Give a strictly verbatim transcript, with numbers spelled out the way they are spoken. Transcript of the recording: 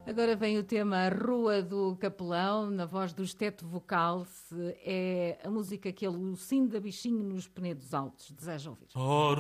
Agora vem o tema Rua do Capelão, na voz do Esteto Vocal. É a música que ele, o Sim da Bichinho nos Penedos Altos. Deseja ouvir. Oh,